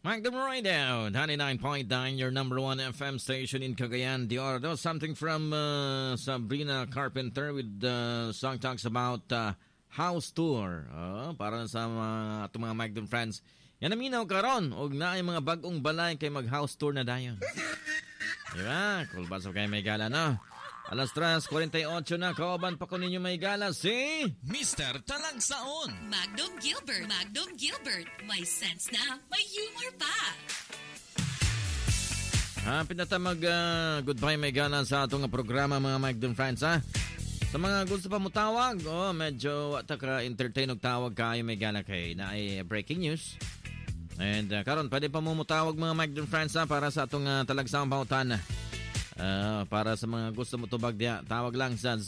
Magdam Radio, 99.9, your number one FM station in Cagayan de Oro. Something from Sabrina Carpenter with song talks about house tour. Para sa mga Magdam friends. Yan naminaw karon og naay mga bagong balay kay mag-house tour na dayon. Diba? Cool ba so kay may gala no? Alas 3:48 na, kauban pa ko ninyo may gala si Mr. Talagsaon. Magdom Gilbert. May sense na, may humor pa. Pinata goodbye may gala sa atong programa mga Magdom friends ha. Sa mga gusto pa mo tawag, medyo ka entertain og tawag kayo may gala kay na ay breaking news. And karon pwede pa mo tawag mga Magdom friends ha para sa atong talagsaong pautan. Para sa mga gusto mo tubag diya, tawag lang sa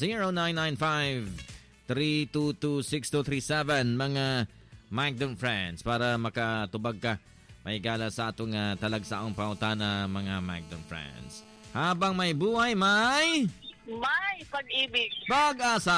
0995-322-6237 mga Magdom friends para makatubag ka may gala sa atong talagsaong pautana mga Magdom friends. Habang may buhay, may pag-ibig. Pag-asa.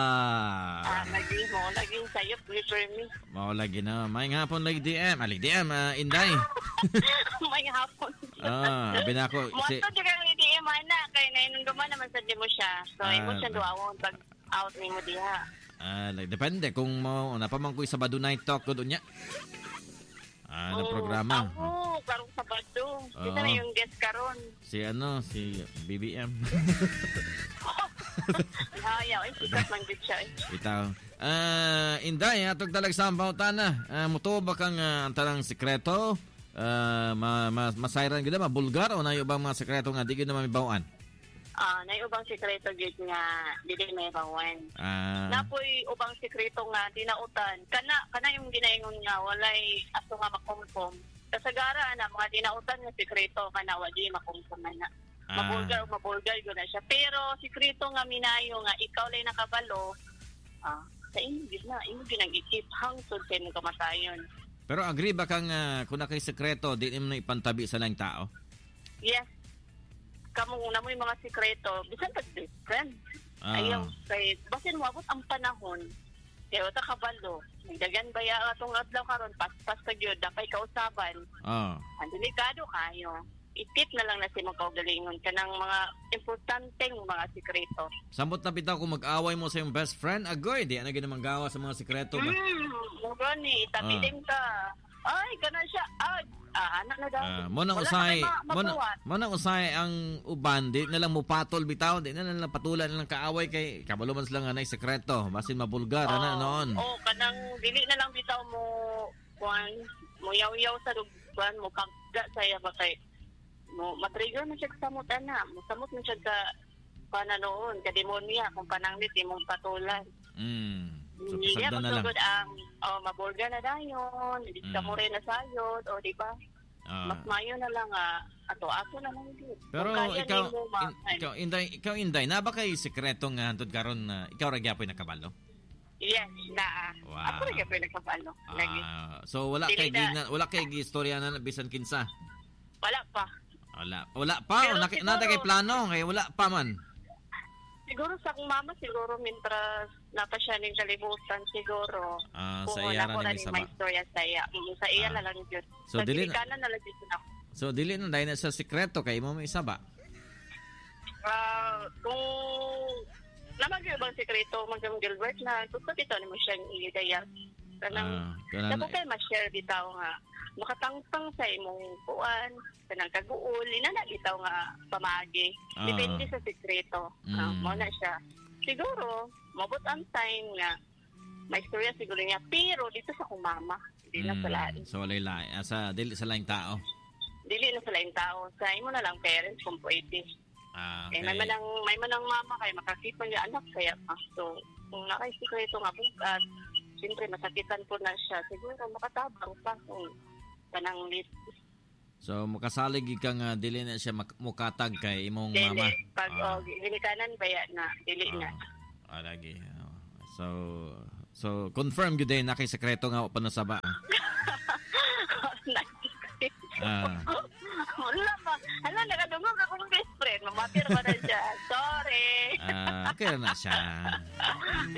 Laging sayop, prefer me. Lagi na. May hapon lagi DM. Inday. May hapon. Abin ako. Moto di kang DM, ana. Kaya nainunduman naman sa mo siya. So, imo siya duawon pag-out ni mo diha. Depende kung napamangkoy sa Sabado Night Talk ko doon niya. Na programa. Ako, karong Sabado. Kita na yung guest karon. Si BBM. Sikat man gud siya. Itaw. Inday, atog talagsang pautana. Muto ba kang tanang sekreto? Masayran gid ba bulgar o nayo bang mga sekreto nga di gid na mabawaan? Nay ubang sekreto gid nga dili may bawan. Napoy ubang sekreto nga tinautan. Kana yung ginaingon nga walay ato nga makumkum. Kasagara na mga tinautan nga sekreto kana wali makumkum na. Mabulgar gud na siya. Pero sekreto nga minayo nga ikaw lay nakabalo. Sa English na imo ginag-ikip hangtod kay mo kamatayon. Pero agree ba kang kung na kay sekreto di mo na ipantabi sa lang tao? Yes. Kamo una mo yung mga sekreto, bisan pag different. Ayaw, kay basin mo abot ang panahon. Kaya wata kabalo, nagdagan ba ya atong adlaw karon pas ka gyud dapat kausaban. Ang delikado kayo. Itip na lang na si mga kaugalingon kanang mga importanteng mga sekreto. Sambot na bitaw kung mag-away mo sa iyong best friend, agoy, di na ginamanggawa sa mga sekreto ba? Gani, tabiling ka. Ay, gana siya. Anak na daw. Muna usay ang uban, di na lang mupatol bitaw, di na lang patulan na lang kaaway kay kabalo man sila nga na sekreto, basin mabulgar na noon. Kanang dili na lang bitaw mo mo yaw-yaw sa lugban mo kagda saya ba kay mo matrigger man siya sa samot ana, mo samot man siya ka pananoon, ka demonya kung pananglit imong patulan. So, yeah, na lang. Mabulgar na dayon, hindi ka mo rin nasayod, di ba? Mas mayo na lang, ato na lang din. Pero ikaw, Inday, na ba kay sekretong hantod karon na ikaw ra gyapon nakabalo? Yes, na. Wow. Ako ra gyapon nakabalo. So wala kay istorya na bisan kinsa. Wala pa. Wala pa. Nata kay plano kay wala pa man. Siguro sa akong mama, siguro mintras napa siya ng kalibutan, siguro. Sa iya na ni may istorya sa iya. Sa iya na lang yun. So, dili na lang yun ako. So, dili na dahil na sa sekreto kay mo may isa ba? Kung namag yung bang sekreto, Magdam Gilbert, na gusto dito ni mo siyang iligaya. Kanang kay ma-share bitaw nga makatangtang sa imong kuan kanang kaguol ina na bitaw nga pamagi depende sa sekreto mo na siya siguro mabot ang time nga may istorya siguro niya pero dito sa akong mama hindi na sa lain so walay sa dili sa laing tao sa imo na lang parents kung pwede okay. May manang mama kay makasipan niya anak kaya so kung nakay sekreto nga bugat siyempre masakitan po na siya. Siguro makatabang pa kung kanang list. So, makasalig ka nga, dili na siya mukatag kay imong dili. Mama? Pag ginikanan, baya na. Dili na. Lagi. So, confirm yun din na kay sekreto nga pa nasaba. Wala pa. Hala, nakadungog akong best friend. Mamapir pa na siya. Sorry. Okay na siya.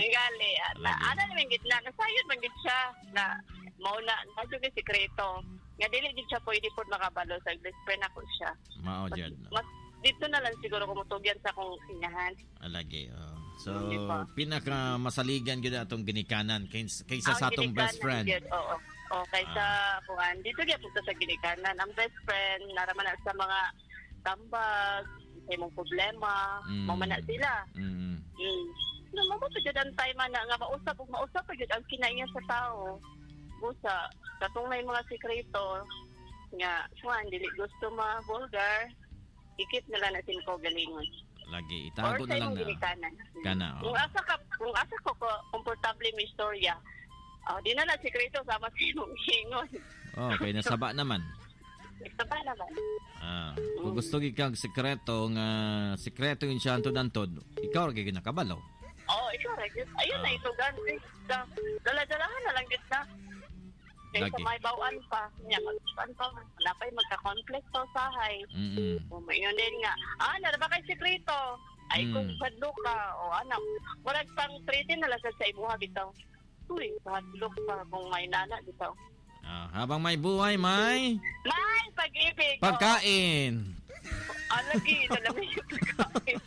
Gali. Ano naman gitna? Nasayod man git siya na mauna. Nasyo yung sikreto. Nga dili jud siya pwede po makabalo sa best friend ako siya. Mao jud. Mas dito na lang siguro kumutugyan sa akong inahan. Alagi. So, pinaka masaligan gyud atong ginikanan kaysa sa atong best friend. Oo. Kaysa kuan dito gyud punta sa ginikanan. Ang best friend naraman na sa mga tambag, sa imong problema, mamana sila. No, mabuti jud ang time na nga mausap pa jud ang kinaiya sa tao. Busa, katong na mga sikreto nga kuan dili gusto ma-vulgar. Ikit na lang natin ko galingon. Lagi itago na lang na. Kana. Kung asa ko komportable mi istorya. Di na sikreto sama sa imong hingon. Okay, nasaba naman. Nasaba naman. Kung gusto kang sikreto nga sikreto yun siya antod-antod, ikaw ra gyud nakabalo. Ikaw ra gyud. Ayun na ito ganti. Dala-dalahan na lang gyud na. Kaya may bawaan pa. Magpan pa. Wala pa yung magka-conflict sa usahay. Yun din nga. Nara ba kayo sikreto? Ay, kung hadlo ka. Anak. Walang pang treaty na lang sa ibuha bitaw. Uy, hadlo pa kung may nana bitaw. Habang may buhay, may pag-ibig. Pagkain. Lagi. Talagang yung pagkain.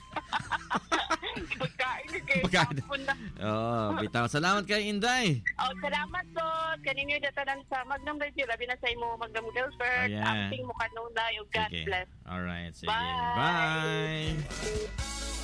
Pagkain. Bitaw. Salamat kay Inday. Salamat po. Kaninyo datanan sa Magnum Radio. Labi na sa imo Magnum Gilbert. Acting mo kanunay. God bless. Alright. Sige. Bye. Bye.